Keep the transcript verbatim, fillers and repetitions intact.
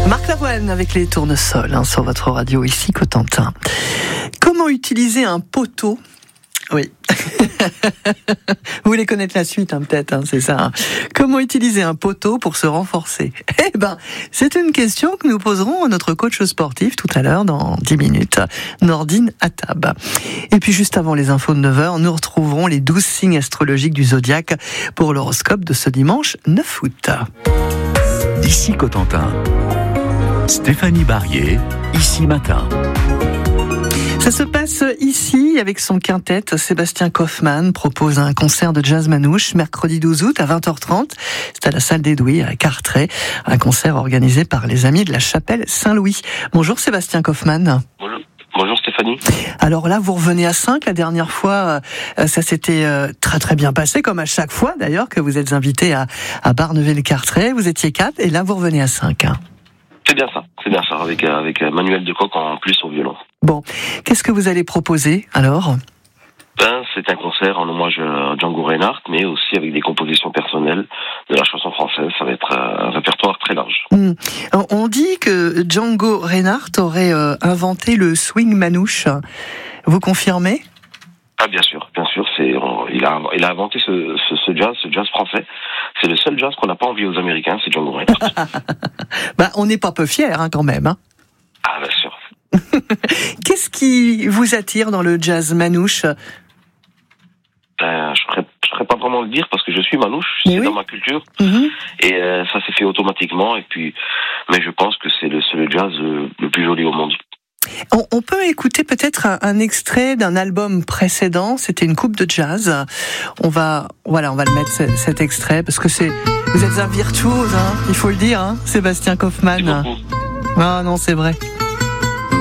Marc Lavoine avec les tournesols hein, sur votre radio ici Cotentin. Comment utiliser un poteau? Oui. Vous voulez connaître la suite, hein, peut-être, hein, c'est ça. Hein. Comment utiliser un poteau pour se renforcer? Eh ben, c'est une question que nous poserons à notre coach sportif tout à l'heure, dans dix minutes, Nordine Attab. Et puis, juste avant les infos de neuf heures, nous retrouverons les douze signes astrologiques du zodiaque pour l'horoscope de ce dimanche neuf août. Ici Cotentin. Stéphanie Barrier, ici matin. Ça se passe ici avec son quintet. Sébastien Kaufmann propose un concert de jazz manouche mercredi douze août à vingt heures trente. C'est à la salle d'Edoui à Carteret. Un concert organisé par les Amis de la Chapelle Saint-Louis. Bonjour Sébastien Kaufmann. Bonjour. Bonjour Stéphanie. Alors là, vous revenez à cinq. La dernière fois, ça s'était très très bien passé, comme à chaque fois d'ailleurs que vous êtes invité à, à Barneville-Carteret. Vous étiez quatre et là vous revenez à cinq. Hein. C'est bien ça, c'est bien ça, avec, avec Manuel Decoq en plus au violon. Bon, qu'est-ce que vous allez proposer alors ? Ben, c'est un concert en hommage à Django Reinhardt, mais aussi avec des compositions personnelles de la chanson française. Ça va être un répertoire très large. Mmh. On dit que Django Reinhardt aurait euh, inventé le swing manouche. Vous confirmez ? Ah bien sûr, bien sûr, c'est on, il a il a inventé ce, ce, ce jazz, ce jazz français. C'est le seul jazz qu'on n'a pas envié aux Américains, c'est Django Reinhardt. Bah, on n'est pas peu fiers hein, quand même. Hein. Ah bien sûr. Qu'est-ce qui vous attire dans le jazz manouche ? Ben, je ne saurais pas vraiment le dire parce que je suis manouche, mais c'est oui. dans ma culture mmh. et euh, ça s'est fait automatiquement. Et puis, mais je pense que c'est le, c'est le jazz le, le plus joli au monde. On, on peut écouter peut-être un, un extrait d'un album précédent. C'était une coupe de jazz. On va, voilà, on va le mettre c- cet extrait parce que c'est, vous êtes un virtuose, hein, il faut le dire, hein, Sébastien Kaufmann. Merci beaucoup. Ah non, c'est vrai.